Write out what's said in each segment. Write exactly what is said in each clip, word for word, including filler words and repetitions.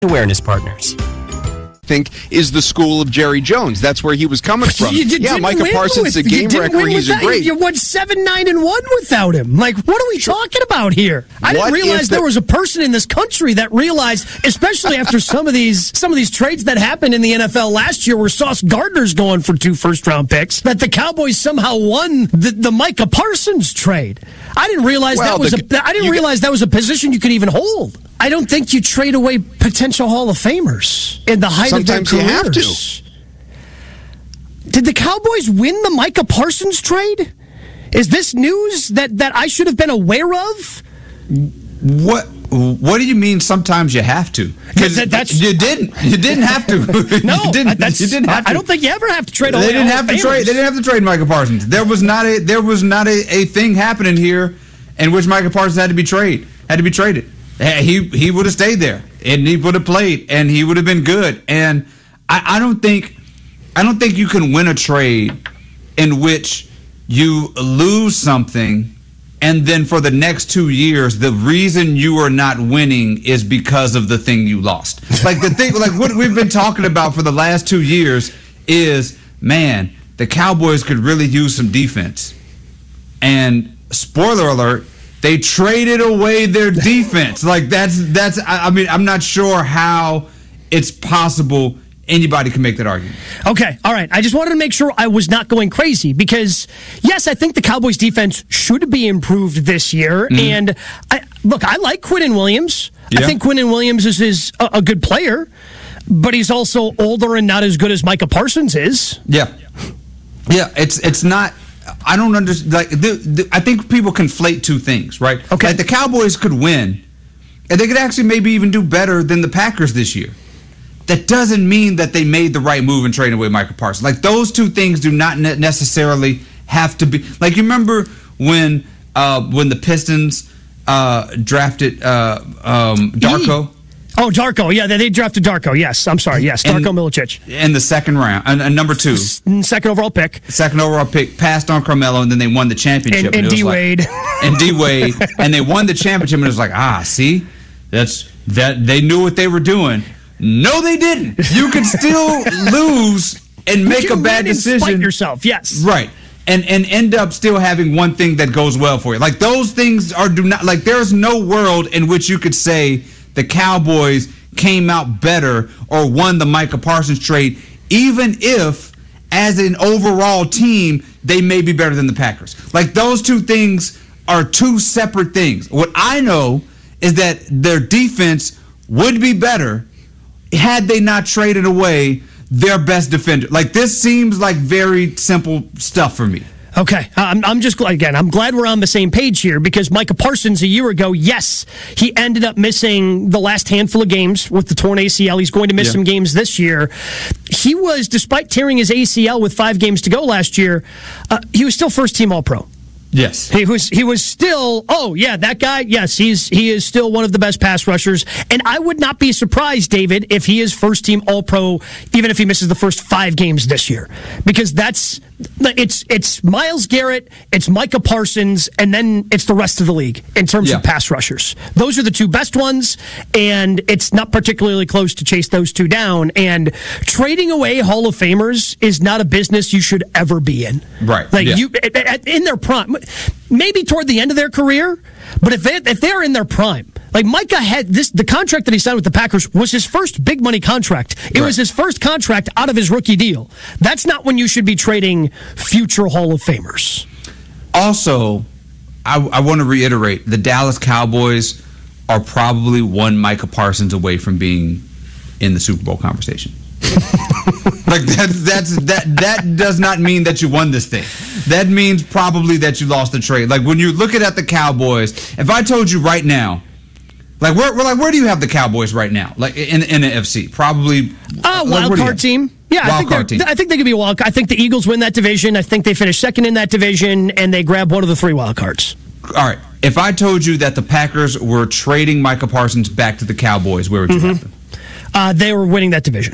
Awareness Partners. Think is the school of Jerry Jones. That's where he was coming from. You, you yeah, Micah Parsons, the game record, he's a great. You went seven nine and one without him. Like, what are we talking about here? I What didn't realize the- there was a person in this country that realized, especially after some of these some of these trades that happened in the N F L last year, where Sauce Gardner's going for two first round picks, that the Cowboys somehow won the, the Micah Parsons trade. I didn't realize Well, that was the- a. I didn't you- realize that was a position you could even hold. I don't think you trade away potential Hall of Famers in the height Sometimes of their you have careers. Did the Cowboys win the Micah Parsons trade? Is this news that, that I should have been aware of? What What do you mean? Sometimes you have to. Because That- that's- you didn't. You didn't have to. No, you didn't, that's, you didn't have to. I don't think you ever have to trade away They didn't Hall have of to trade. Famers. They didn't have to trade Micah Parsons. There was not a. There was not a, a thing happening here in which Micah Parsons had to be traded. Had to be traded. He he would have stayed there and he would have played and he would have been good. And I, I don't think I don't think you can win a trade in which you lose something and then for the next two years the reason you are not winning is because of the thing you lost. Like the thing, like what we've been talking about for the last two years is, man, the Cowboys could really use some defense. And spoiler alert, they traded away their defense. Like that's that's. I, I mean, I'm not sure how it's possible anybody can make that argument. Okay, all right. I just wanted to make sure I was not going crazy because, yes, I think the Cowboys' defense should be improved this year. Mm. And I, look, I like Quinnen Williams. Yeah. I think Quinnen Williams is, is a, a good player, but he's also older and not as good as Micah Parsons is. Yeah, yeah. It's it's not. I don't understand. Like, the, the, I think people conflate two things, right? Okay. Like the Cowboys could win, and they could actually maybe even do better than the Packers this year. That doesn't mean that they made the right move in trading away Micah Parsons. Like those two things do not ne- necessarily have to be. Like you remember when uh, when the Pistons uh, drafted uh, um, Darko. E. Oh, Darko. Yeah, they, they drafted Darko. Yes, I'm sorry. Yes, Darko And- Milicic. in the second round, and, and number two, Second overall pick. second overall pick, passed on Carmelo, and then they won the championship. And, and it was D like- Wade. and D Wade, and they won the championship, and it was like, ah, see, that's that they knew what they were doing. No, they didn't. You could still lose and make You a bad win and spite decision, yourself. Yes, right? And and end up still having one thing that goes well for you. Like those things are do not like. There's no world in which you could say the Cowboys came out better or won the Micah Parsons trade, even if, as an overall team, they may be better than the Packers. Like, those two things are two separate things. What I know is that their defense would be better had they not traded away their best defender. Like, this seems like very simple stuff for me. Okay, I'm, I'm just again. I'm glad we're on the same page here because Micah Parsons a year ago, yes, he ended up missing the last handful of games with the torn A C L. He's going to miss Yeah. some games this year. He was, despite tearing his A C L with five games to go last year, uh, he was still first team All Pro. Yes. He was he was still, oh yeah, that guy, yes, he's he is still one of the best pass rushers. And I would not be surprised, David, if he is first team all pro, even if he misses the first five games this year. Because that's it's it's Myles Garrett, it's Micah Parsons, and then it's the rest of the league in terms Yeah. of pass rushers. Those are the two best ones, and it's not particularly close to chase those two down. And trading away Hall of Famers is not a business you should ever be in. Right. Like Yeah. you in their prime. Maybe toward the end of their career, but if they if they're in their prime, like Micah had this, the contract that he signed with the Packers was his first big money contract. It Right. was his first contract out of his rookie deal. That's not when you should be trading future Hall of Famers. Also, I, I want to reiterate, the Dallas Cowboys are probably one Micah Parsons away from being in the Super Bowl conversation. Like that, that's that that does not mean that you won this thing. That means probably that you lost the trade. Like when you're looking at the Cowboys, if I told you right now, like where, we're like where do you have the Cowboys right now? Like in in the N F C, probably Uh, like, wild where do you card have? team. Yeah, I Wild think, card they're- team. I think they could be a wild. I think the Eagles win that division. I think they finish second in that division, and they grab one of the three wild cards. All right. If I told you that the Packers were trading Micah Parsons back to the Cowboys, where would you have them? Uh, they were winning that division.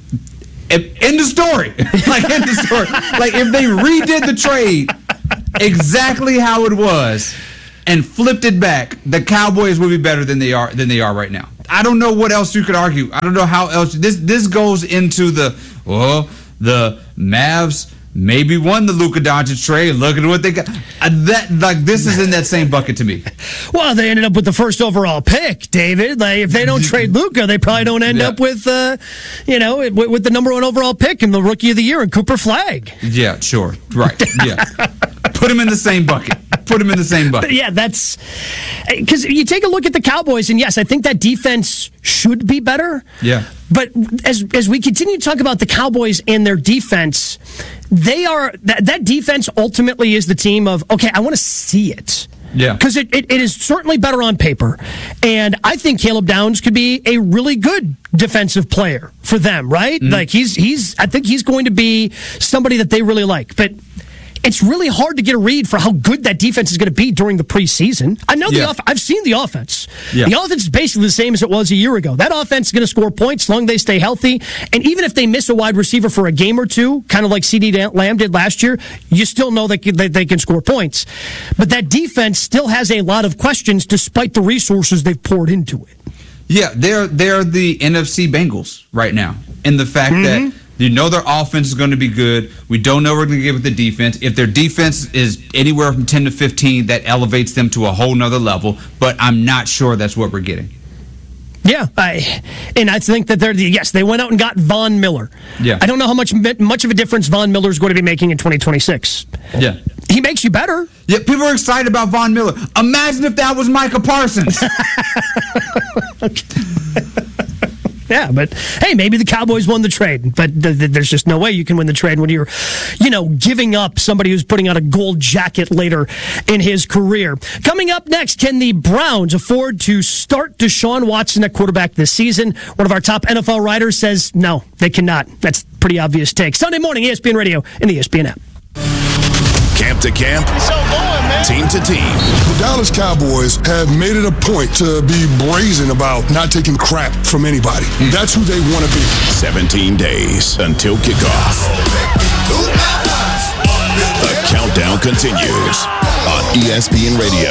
End of story. Like, end of story. Like, if they redid the trade exactly how it was and flipped it back, the Cowboys would be better than they are than they are right now. I don't know what else you could argue. I don't know how else. This this goes into the, well, the Mavs maybe won the Luka Doncic trade. Look at what they got. Uh, that like this is in that same bucket to me. Well, they ended up with the first overall pick, David. Like if they don't trade Luka, they probably don't end yeah. up with, uh, you know, with, with the number one overall pick and the Rookie of the Year and Cooper Flagg. Yeah, sure, right. Yeah, put him in the same bucket. Put him in the same bucket. But yeah, that's because you take a look at the Cowboys, and yes, I think that defense should be better. Yeah. But as as we continue to talk about the Cowboys and their defense, they are that, that defense ultimately is the team of, okay, I want to see it. Yeah. Because it, it, it is certainly better on paper. And I think Caleb Downs could be a really good defensive player for them, right? Mm-hmm. Like he's he's I think he's going to be somebody that they really like. But it's really hard to get a read for how good that defense is going to be during the preseason. I know yeah. the off- I've seen the offense. Yeah. The offense is basically the same as it was a year ago. That offense is going to score points as long as they stay healthy. And even if they miss a wide receiver for a game or two, kind of like CeeDee Lamb did last year, you still know that they, they can score points. But that defense still has a lot of questions despite the resources they've poured into it. Yeah, they're they're the N F C Bengals right now. And the fact mm-hmm. that you know their offense is going to be good. We don't know what we're going to get with the defense. If their defense is anywhere from ten to fifteen, that elevates them to a whole nother level. But I'm not sure that's what we're getting. Yeah, I, and I think that they're the, yes, they went out and got Von Miller. Yeah, I don't know how much much of a difference Von Miller is going to be making in twenty twenty-six. Yeah, he makes you better. Yeah, people are excited about Von Miller. Imagine if that was Micah Parsons. Yeah, but hey, maybe the Cowboys won the trade, but th- th- there's just no way you can win the trade when you're, you know, giving up somebody who's putting out a gold jacket later in his career. Coming up next, can the Browns afford to start Deshaun Watson at quarterback this season? One of our top N F L writers says no, they cannot. That's a pretty obvious take. Sunday morning, E S P N Radio and the E S P N app. Camp to camp, so going, man. Team to team. The Dallas Cowboys have made it a point to be brazen about not taking crap from anybody. Mm. That's who they want to be. seventeen days until kickoff. The countdown continues on E S P N Radio.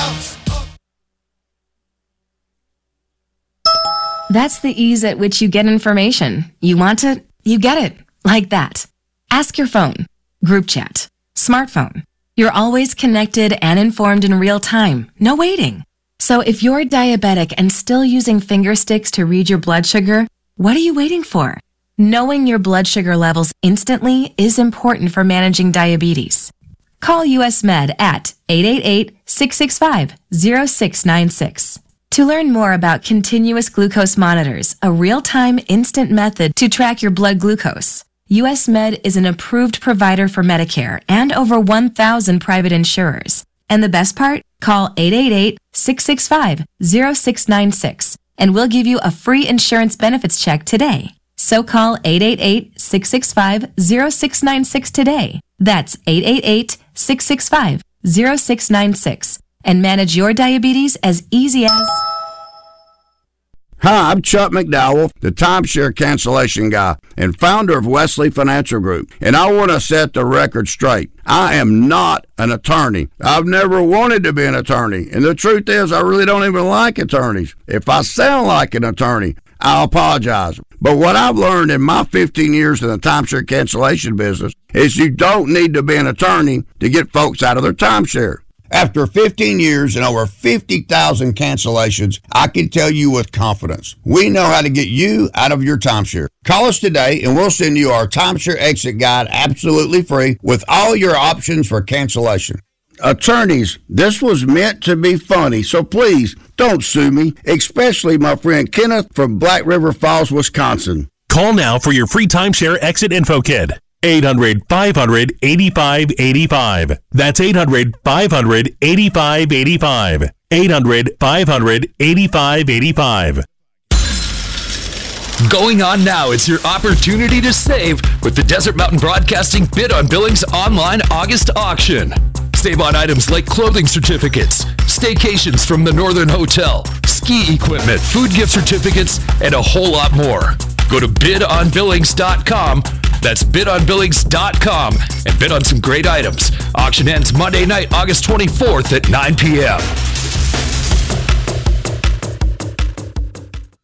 That's the ease at which you get information. You want it, you get it. Like that. Ask your phone. Group chat. Smartphone. You're always connected and informed in real time. No waiting. So if you're diabetic and still using finger sticks to read your blood sugar, what are you waiting for? Knowing your blood sugar levels instantly is important for managing diabetes. Call U S Med at eight eight eight, six six five, zero six nine six. To learn more about continuous glucose monitors, a real-time instant method to track your blood glucose, U S Med is an approved provider for Medicare and over one thousand private insurers. And the best part? Call eight eight eight, six six five, zero six nine six and we'll give you a free insurance benefits check today. So call eight eight eight, six six five, zero six nine six today. That's eight eight eight, six six five, zero six nine six and manage your diabetes as easy as... Hi, I'm Chuck McDowell, the timeshare cancellation guy and founder of Wesley Financial Group, and I want to set the record straight. I am not an attorney. I've never wanted to be an attorney, and the truth is I really don't even like attorneys. If I sound like an attorney, I apologize. But what I've learned in my fifteen years in the timeshare cancellation business is you don't need to be an attorney to get folks out of their timeshare. After fifteen years and over fifty thousand cancellations, I can tell you with confidence, we know how to get you out of your timeshare. Call us today and we'll send you our timeshare exit guide absolutely free with all your options for cancellation. Attorneys, this was meant to be funny, so please don't sue me, especially my friend Kenneth from Black River Falls, Wisconsin. Call now for your free timeshare exit info kit. eight hundred, five hundred, eighty-five eighty-five. That's eight hundred, five hundred, eighty-five eighty-five. eight hundred, five hundred, eighty-five eighty-five. Going on now, it's your opportunity to save with the Desert Mountain Broadcasting Bid on Billings online August auction. Save on items like clothing certificates, staycations from the Northern Hotel, ski equipment, food gift certificates, and a whole lot more. Go to bid on billings dot com. That's bid on billings dot com and bid on some great items. Auction ends Monday night, August twenty-fourth at nine p.m.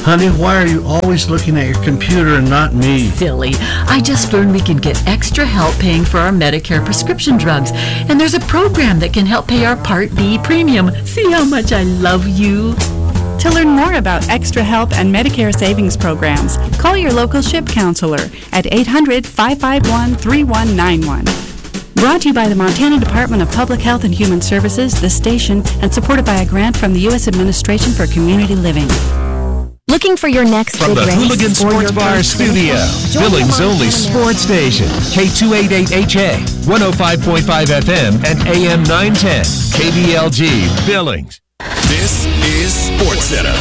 Honey, why are you always looking at your computer and not me? Silly. I just learned we can get extra help paying for our Medicare prescription drugs. And there's a program that can help pay our Part B premium. See how much I love you? To learn more about extra help and Medicare savings programs, call your local SHIP counselor at eight hundred, five five one, three one nine one. Brought to you by the Montana Department of Public Health and Human Services, this station, and supported by a grant from the U S Administration for Community Living. Looking for your next From big the race Hooligan or Sports your Bar first studio, race? Billings' only sports station, K two eighty-eight H A, one oh five point five F M, and A M nine ten, K B L G, Billings. This is SportsCenter.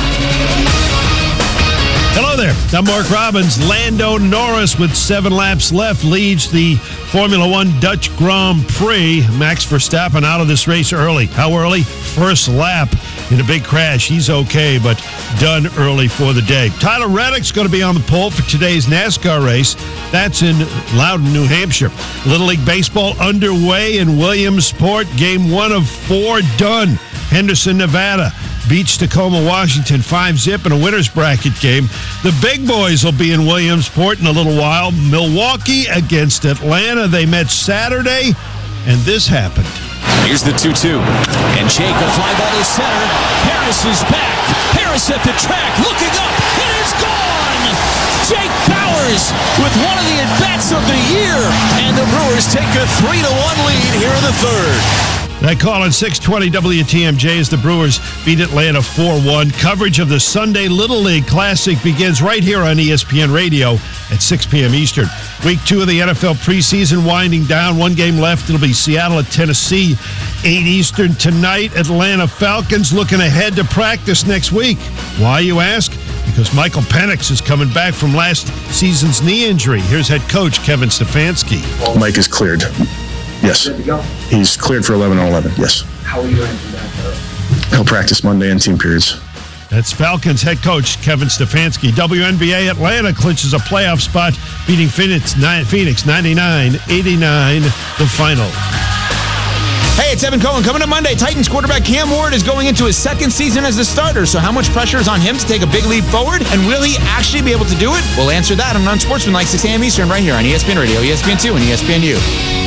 Hello there. I'm Mark Robbins. Lando Norris, with seven laps left, leads the Formula One Dutch Grand Prix. Max Verstappen out of this race early. How early? First lap in a big crash. He's okay, but done early for the day. Tyler Reddick's going to be on the pole for today's NASCAR race. That's in Loudon, New Hampshire. Little League Baseball underway in Williamsport. Game one of four done. Henderson, Nevada beats Tacoma, Washington, five zip in a winner's bracket game. The big boys will be in Williamsport in a little while. Milwaukee against Atlanta. They met Saturday, and this happened. Here's the two two. And Jake will fly ball to center. Harris is back. Harris at the track, looking up. It is gone! Jake Bowers with one of the at-bats of the year. And the Brewers take a three to one lead here in the third. That call on six twenty W T M J as the Brewers beat Atlanta four one. Coverage of the Sunday Little League Classic begins right here on E S P N Radio at six p.m. Eastern. Week two of the N F L preseason winding down. One game left. It'll be Seattle at Tennessee, eight Eastern tonight. Atlanta Falcons looking ahead to practice next week. Why, you ask? Because Michael Penix is coming back from last season's knee injury. Here's head coach Kevin Stefanski. Mike is cleared. Yes. He's cleared for eleven on eleven. Yes. How are you going to do that? He'll practice Monday in team periods. That's Falcons head coach Kevin Stefanski. W N B A Atlanta clinches a playoff spot, beating Phoenix ninety-nine eighty-nine, the final. Hey, it's Evan Cohen. Coming up Monday, Titans quarterback Cam Ward is going into his second season as the starter. So how much pressure is on him to take a big leap forward? And will he actually be able to do it? We'll answer that on Unsportsmanlike, six a.m. Eastern, right here on E S P N Radio, E S P N two, and E S P N U.